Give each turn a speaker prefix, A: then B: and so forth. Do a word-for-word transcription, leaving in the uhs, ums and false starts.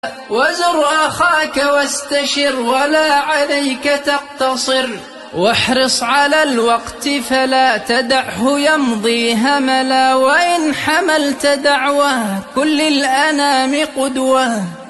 A: وزر أخاك واستشر ولا عليك تقتصر، واحرص على الوقت فلا تدعه يمضي هملا، وإن حملت دعوة كل الأنام قدوة.